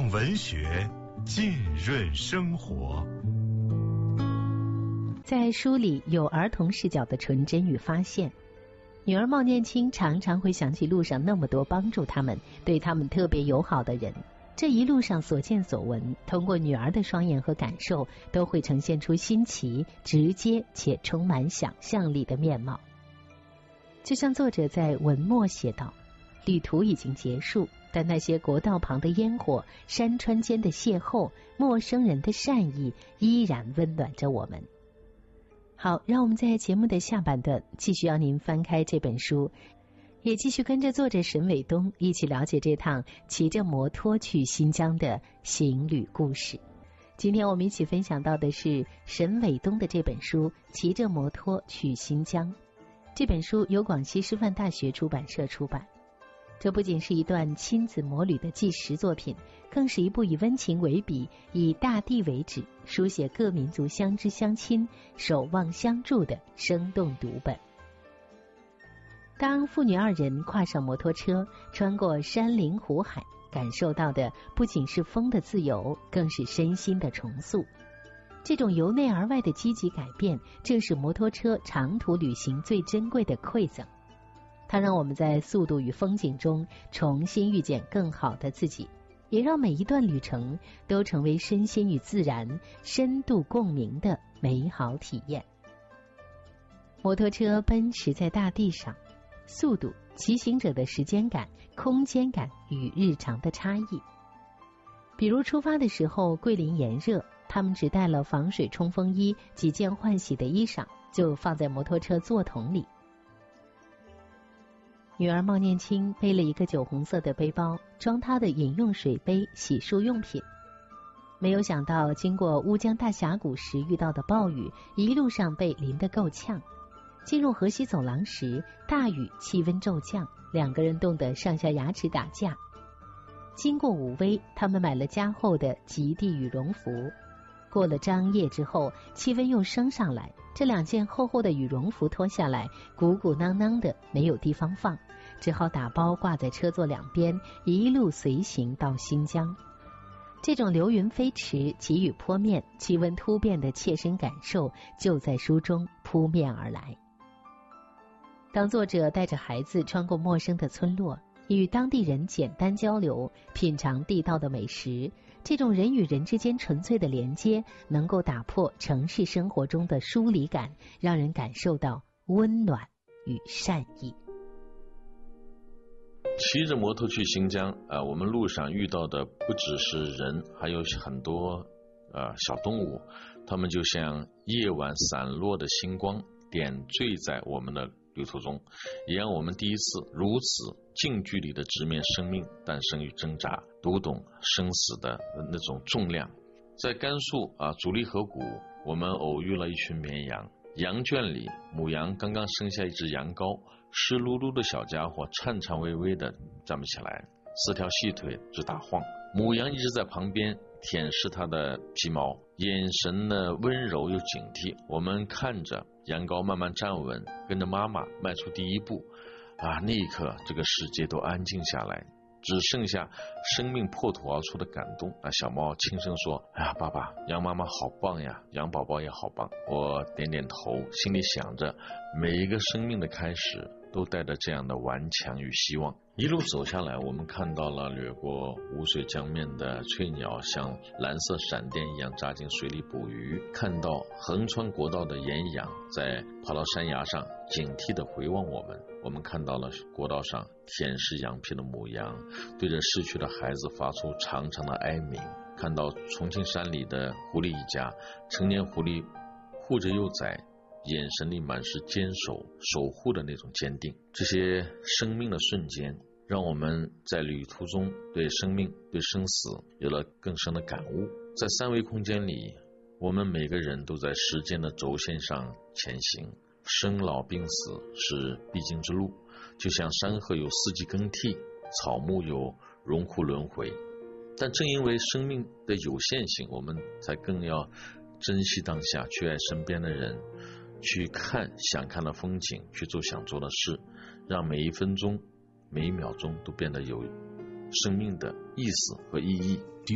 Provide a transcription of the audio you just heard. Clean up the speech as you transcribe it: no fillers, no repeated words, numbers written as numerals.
让文学浸润生活。 在书里有儿童视角的纯真与发现。女儿冒念青常常会想起路上那么多帮助他们、对他们特别友好的人，这一路上所见所闻，通过女儿的双眼和感受，都会呈现出新奇、直接且充满想象力的面貌。就像作者在文末写道，旅途已经结束，但那些国道旁的烟火、山川间的邂逅、陌生人的善意，依然温暖着我们。好，让我们在节目的下半段继续要您翻开这本书，也继续跟着作者沈伟东一起了解这趟骑着摩托去新疆的行旅故事。今天我们一起分享到的是沈伟东的这本书《骑着摩托去新疆》。这本书由广西师范大学出版社出版。这不仅是一段亲子摩旅的纪实作品，更是一部以温情为笔、以大地为纸，书写各民族相知相亲、守望相助的生动读本。当父女二人跨上摩托车，穿过山林湖海，感受到的不仅是风的自由，更是身心的重塑。这种由内而外的积极改变，正是摩托车长途旅行最珍贵的馈赠。它让我们在速度与风景中重新遇见更好的自己，也让每一段旅程都成为身心与自然深度共鸣的美好体验。摩托车奔驰在大地上，速度、骑行者的时间感、空间感与日常的差异。比如出发的时候，桂林炎热，他们只带了防水冲锋衣、几件换洗的衣裳，就放在摩托车座筒里。女儿冒念青背了一个酒红色的背包，装她的饮用水杯、洗漱用品。没有想到经过乌江大峡谷时遇到的暴雨，一路上被淋得够呛。进入河西走廊时，大雨，气温骤降，两个人冻得上下牙齿打架。经过武威，他们买了加厚的极地羽绒服。过了张掖之后，气温又升上来，这两件厚厚的羽绒服脱下来，鼓鼓囊囊的，没有地方放，只好打包挂在车座两边，一路随行到新疆。这种流云飞驰、急雨泼面、气温突变的切身感受，就在书中扑面而来。当作者带着孩子穿过陌生的村落，与当地人简单交流，品尝地道的美食，这种人与人之间纯粹的连接，能够打破城市生活中的疏离感，让人感受到温暖与善意。 骑着摩托去新疆我们路上遇到的不只是人，还有很多小动物，它们就像夜晚散落的星光，点缀在我们的旅途中，也让我们第一次如此近距离的直面生命诞生与挣扎，读懂生死的那种重量。在甘肃竹离河谷，我们偶遇了一群绵羊，羊圈里母羊刚刚生下一只羊羔，湿漉漉的小家伙颤颤巍巍的站不起来，四条细腿直打晃，母羊一直在旁边舔舐它的皮毛，眼神的温柔又警惕。我们看着羊羔慢慢站稳，跟着妈妈迈出第一步那一刻这个世界都安静下来，只剩下生命破土而出的感动。小猫轻声说，爸爸，羊妈妈好棒呀，羊宝宝也好棒。我点点头，心里想着每一个生命的开始都带着这样的顽强与希望。一路走下来，我们看到了掠过无水江面的翠鸟像蓝色闪电一样扎进水里捕鱼，看到横穿国道的岩羊在跑到山崖上警惕地回望我们。我们看到了国道上舔舐羊皮的母羊对着逝去的孩子发出长长的哀鸣，看到重庆山里的狐狸一家，成年狐狸护着幼崽，眼神里满是坚守守护的那种坚定。这些生命的瞬间让我们在旅途中对生命对生死有了更深的感悟。在三维空间里，我们每个人都在时间的轴线上前行，生老病死是必经之路，就像山河有四季更替，草木有荣枯轮回。但正因为生命的有限性，我们才更要珍惜当下，去爱身边的人，去看想看的风景，去做想做的事，让每一分钟每一秒钟都变得有生命的意思和意义。